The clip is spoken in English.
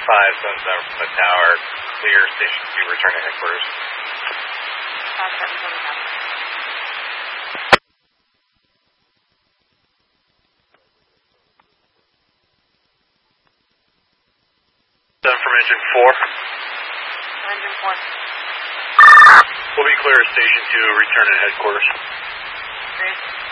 7 from the tower. Clear Station 2, return to headquarters. 7 from Engine 4. Engine 4. We'll be clear at Station 2, return to headquarters. Great.